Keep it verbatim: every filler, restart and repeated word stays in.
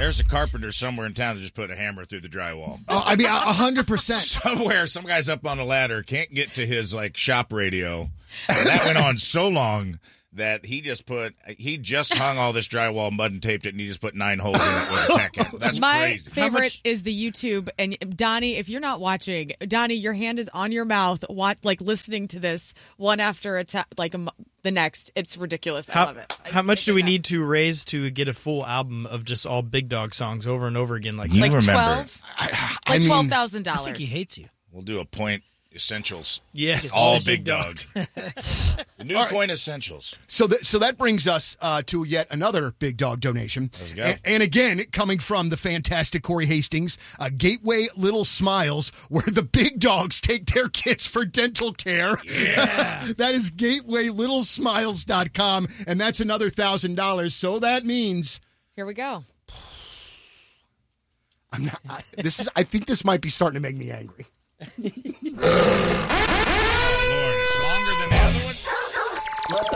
There's a carpenter somewhere in town that just put a hammer through the drywall. Oh, I mean, a hundred percent. Somewhere, some guy's up on a ladder, can't get to his like shop radio. And that went on so long that he just put, he just hung all this drywall, mud and taped it, and he just put nine holes in it with a tack hammer. That's My crazy. favorite much- is the YouTube. And Donnie, if you're not watching, Donnie, your hand is on your mouth, watch, like listening to this one after a ta- like a, the next. It's ridiculous. I How, love it. I how much do we that. need to raise to get a full album of just all Big Dog songs over and over again? Like, You Like remember. twelve, I, I like mean, twelve thousand I dollars. think he hates you. We'll do a point essentials. yes, All big dogs. The new All right. point essentials. So that so that brings us uh, to yet another big dog donation. Let's go. And, and again, coming from the fantastic Corey Hastings, uh, Gateway Little Smiles, where the big dogs take their kids for dental care. Yeah. That is gateway little smiles dot com, and that's another one thousand dollars. So that means Here we go. I'm not. I, this is. I think this might be starting to make me angry.